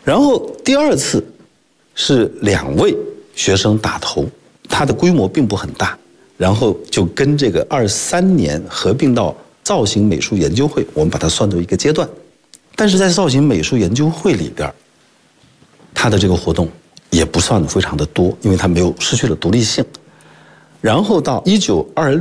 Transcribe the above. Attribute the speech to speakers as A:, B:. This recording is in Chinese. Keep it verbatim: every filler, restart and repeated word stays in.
A: 然后第二次是两位学生打头，它的规模并不很大，然后就跟这个二三年合并到造型美术研究会，我们把它算作一个阶段。但是在造型美术研究会里边，它的这个活动也不算非常的多，因为它没有失去了独立性。然后到一九二六